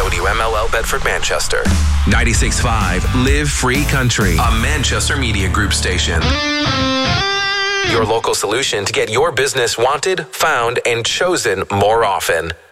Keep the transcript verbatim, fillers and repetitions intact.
W M L L Bedford, Manchester. ninety-six point five Live Free Country, a Manchester Media Group station. Your local solution to get your business wanted, found, and chosen more often.